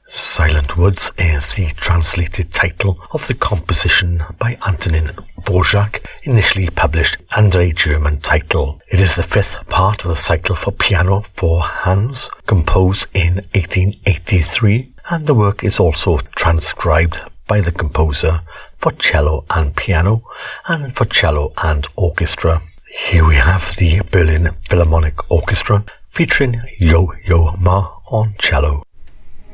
Silent Woods is the translated title of the composition by Antonin Dvorak, initially published under a German title. It is the fifth part of the cycle for piano for hands, composed in 1883, and the work is also transcribed by the composer for cello and piano, and for cello and orchestra. Here we have the Berlin Philharmonic Orchestra featuring Yo-Yo Ma on cello.